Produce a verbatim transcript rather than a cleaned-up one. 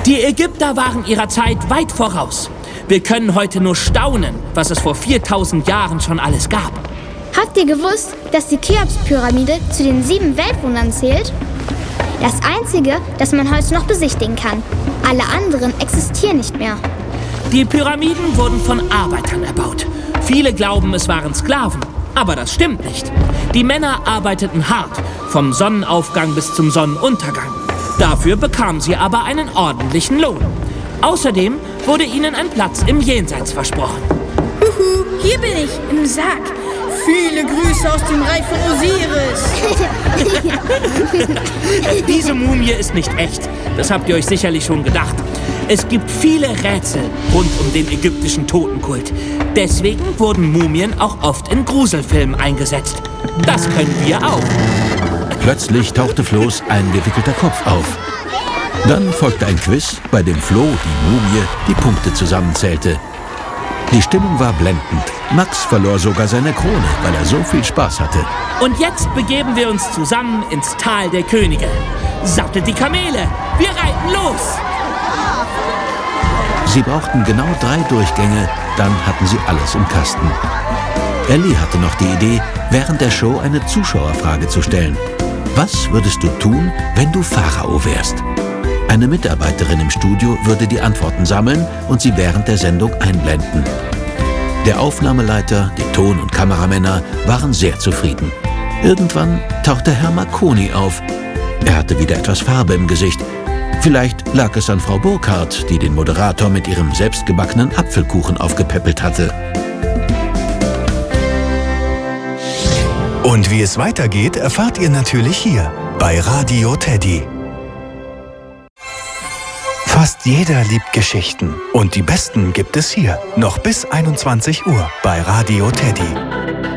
Die Ägypter waren ihrer Zeit weit voraus. Wir können heute nur staunen, was es vor viertausend Jahren schon alles gab. Habt ihr gewusst, dass die Cheops-Pyramide zu den sieben Weltwundern zählt? Das einzige, das man heute noch besichtigen kann. Alle anderen existieren nicht mehr. Die Pyramiden wurden von Arbeitern erbaut. Viele glauben, es waren Sklaven, aber das stimmt nicht. Die Männer arbeiteten hart, vom Sonnenaufgang bis zum Sonnenuntergang. Dafür bekamen sie aber einen ordentlichen Lohn. Außerdem wurde ihnen ein Platz im Jenseits versprochen. Huhu, hier bin ich, im Sarg. Viele Grüße aus dem Reich von Osiris. Diese Mumie ist nicht echt. Das habt ihr euch sicherlich schon gedacht. Es gibt viele Rätsel rund um den ägyptischen Totenkult. Deswegen wurden Mumien auch oft in Gruselfilmen eingesetzt. Das können wir auch. Plötzlich tauchte Flo's eingewickelter Kopf auf. Dann folgte ein Quiz, bei dem Flo, die Mumie, die Punkte zusammenzählte. Die Stimmung war blendend. Max verlor sogar seine Krone, weil er so viel Spaß hatte. Und jetzt begeben wir uns zusammen ins Tal der Könige. Sattelt die Kamele, wir reiten los! Sie brauchten genau drei Durchgänge, dann hatten sie alles im Kasten. Ellie hatte noch die Idee, während der Show eine Zuschauerfrage zu stellen. Was würdest du tun, wenn du Pharao wärst? Eine Mitarbeiterin im Studio würde die Antworten sammeln und sie während der Sendung einblenden. Der Aufnahmeleiter, die Ton- und Kameramänner waren sehr zufrieden. Irgendwann tauchte Herr Marconi auf. Er hatte wieder etwas Farbe im Gesicht. Vielleicht lag es an Frau Burkhardt, die den Moderator mit ihrem selbstgebackenen Apfelkuchen aufgepäppelt hatte. Und wie es weitergeht, erfahrt ihr natürlich hier bei Radio Teddy. Fast jeder liebt Geschichten und die besten gibt es hier, noch bis einundzwanzig Uhr bei Radio Teddy.